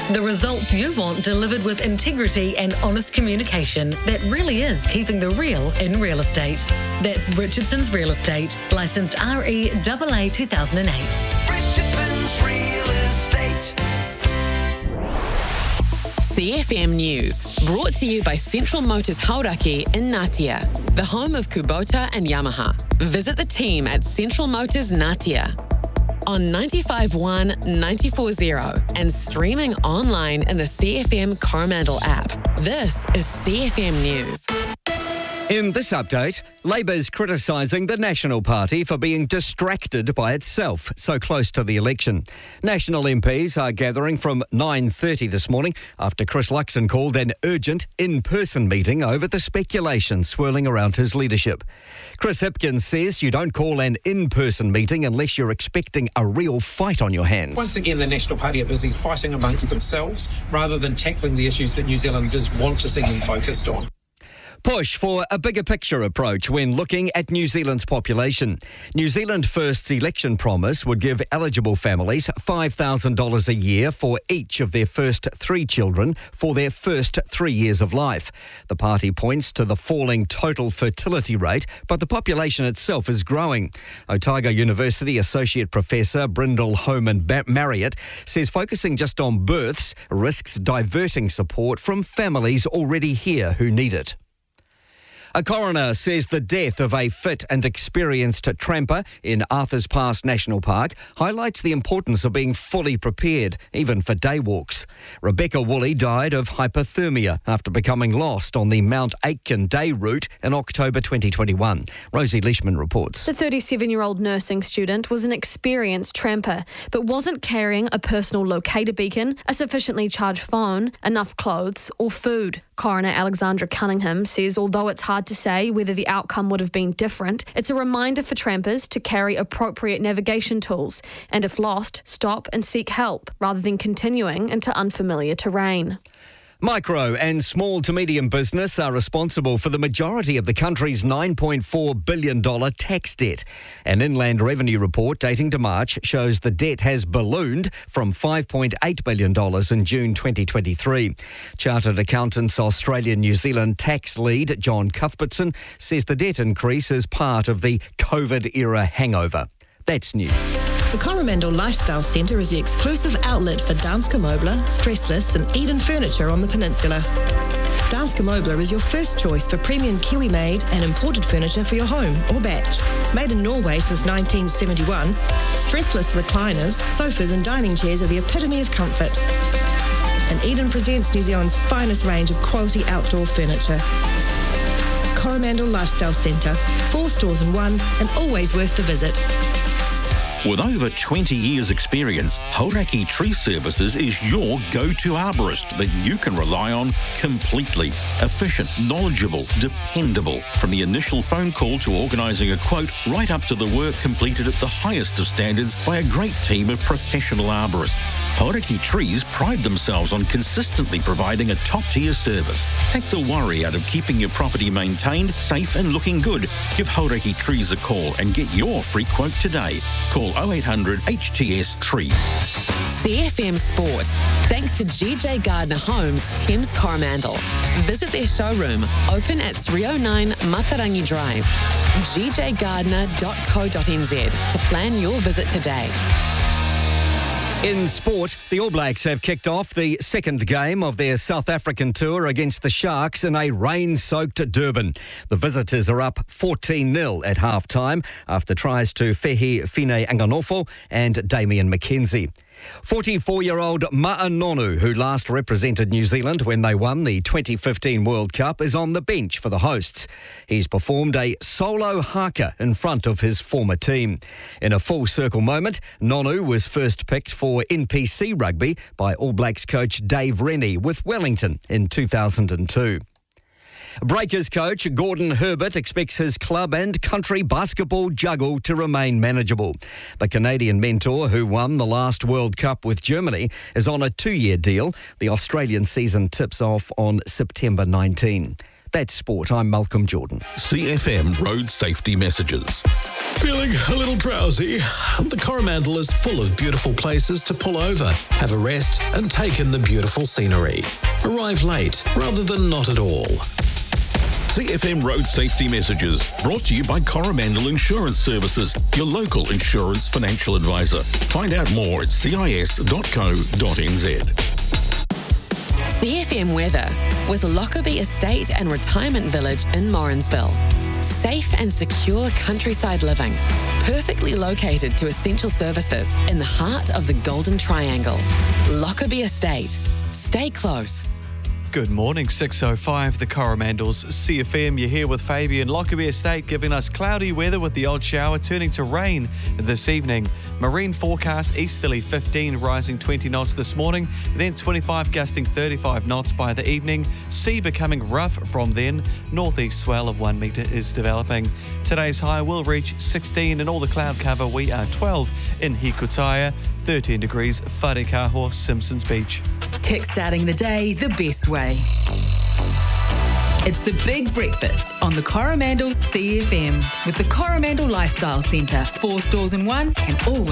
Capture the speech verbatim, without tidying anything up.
The results you want delivered with integrity and honest communication that really is keeping the real in real estate. That's Richardson's Real Estate, licensed R E A A two thousand eight. Richardson's Real Estate. C F M News, brought to you by Central Motors Hauraki in Ngatea, the home of Kubota and Yamaha. Visit the team at Central Motors Ngatea on ninety-five point one, ninety-four point zero and streaming online in the C F M Coromandel app. This is C F M News. In this update, Labour's criticising the National Party for being distracted by itself so close to the election. National M Ps are gathering from nine thirty this morning after Chris Luxon called an urgent in-person meeting over the speculation swirling around his leadership. Chris Hipkins says you don't call an in-person meeting unless you're expecting a real fight on your hands. Once again, the National Party are busy fighting amongst themselves rather than tackling the issues that New Zealanders want to see them focused on. Push for a bigger picture approach when looking at New Zealand's population. New Zealand First's election promise would give eligible families five thousand dollars a year for each of their first three children for their first three years of life. The party points to the falling total fertility rate, but the population itself is growing. Otago University Associate Professor Brindle Homan Marriott says focusing just on births risks diverting support from families already here who need it. A coroner says the death of a fit and experienced tramper in Arthur's Pass National Park highlights the importance of being fully prepared, even for day walks. Rebecca Woolley died of hypothermia after becoming lost on the Mount Aitken day route in October twenty twenty-one. Rosie Leishman reports. The thirty-seven-year-old nursing student was an experienced tramper, but wasn't carrying a personal locator beacon, a sufficiently charged phone, enough clothes or food. Coroner Alexandra Cunningham says although it's hard to say whether the outcome would have been different, it's a reminder for trampers to carry appropriate navigation tools and if lost, stop and seek help rather than continuing into unfamiliar terrain. Micro and small to medium business are responsible for the majority of the country's nine point four billion dollars tax debt. An Inland Revenue report dating to March shows the debt has ballooned from five point eight billion dollars in June twenty twenty-three. Chartered Accountants Australia-New Zealand tax lead John Cuthbertson says the debt increase is part of the COVID-era hangover. That's news. The Coromandel Lifestyle Centre is the exclusive outlet for Danske Møbler, Stressless and Eden Furniture on the peninsula. Danske Møbler is your first choice for premium Kiwi-made and imported furniture for your home or batch. Made in Norway since nineteen seventy-one, stressless recliners, sofas and dining chairs are the epitome of comfort. And Eden presents New Zealand's finest range of quality outdoor furniture. Coromandel Lifestyle Centre, four stores in one and always worth the visit. With over twenty years experience, Hauraki Tree Services is your go-to arborist that you can rely on completely. Efficient, knowledgeable, dependable. From the initial phone call to organising a quote, right up to the work completed at the highest of standards by a great team of professional arborists. Hauraki Trees pride themselves on consistently providing a top-tier service. Take the worry out of keeping your property maintained, safe and looking good. Give Hauraki Trees a call and get your free quote today. Call oh eight hundred H T S Tree. C F M Sport, thanks to G J Gardner Homes, Thames Coromandel. Visit their showroom, open at three oh nine Matarangi Drive, g j gardner dot co dot n z to plan your visit today. In sport, the All Blacks have kicked off the second game of their South African tour against the Sharks in a rain-soaked Durban. The visitors are up fourteen nil at half-time after tries to Fehi Fine Anganofo and Damian McKenzie. forty-four-year-old Ma'anonu, who last represented New Zealand when they won the twenty fifteen World Cup, is on the bench for the hosts. He's performed a solo haka in front of his former team. In a full-circle moment, Nonu was first picked for N P C rugby by All Blacks coach Dave Rennie with Wellington in two thousand two. Breakers coach Gordon Herbert expects his club and country basketball juggle to remain manageable. The Canadian mentor who won the last World Cup with Germany is on a two-year deal. The Australian season tips off on September nineteenth. That's sport. I'm Malcolm Jordan. C F M road safety messages. Feeling a little drowsy? The Coromandel is full of beautiful places to pull over, have a rest and take in the beautiful scenery. Arrive late rather than not at all. C F M road safety messages brought to you by Coromandel Insurance Services, your local insurance financial advisor. Find out more at C I S dot co dot n z. C F M weather with Lockerbie Estate and Retirement Village in Morrinsville. Safe and secure countryside living, perfectly located to essential services in the heart of the Golden Triangle. Lockerbie Estate. Stay close. Good morning, six oh five, the Coromandel's C F M. You're here with Fabian. Lockerbie Estate giving us cloudy weather with the odd shower turning to rain this evening. Marine forecast easterly fifteen, rising twenty knots this morning, then twenty-five gusting thirty-five knots by the evening. Sea becoming rough from then. Northeast swell of one metre is developing. Today's high will reach sixteen in all the cloud cover. We are twelve in Hikutaya, thirteen degrees Wharekaho, Simpsons Beach. Kickstarting the day the best way. It's the Big Breakfast on the Coromandel's C F M with the Coromandel Lifestyle Centre. Four stores in one and all